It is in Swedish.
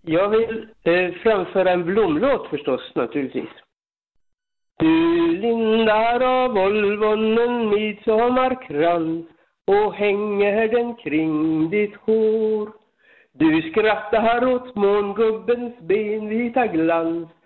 Jag vill framföra en blomlåt förstås, naturligtvis. Du lindar av Volvon en midsommarkrans och hänger den kring ditt hår. Du skrattar åt mångubbens benvita glans